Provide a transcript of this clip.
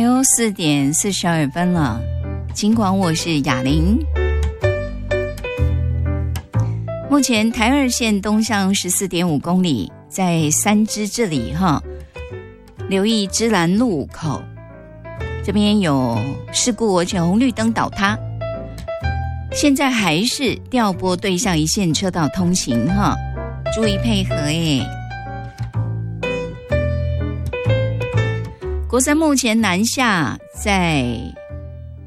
呦，4点42分了。尽管我是雅玲。目前台二线东向14.5公里，在三芝这里留意芝兰路口，这边有事故，而且红绿灯倒塌。现在还是调拨对向一线车道通行注意配合耶。国三目前南下在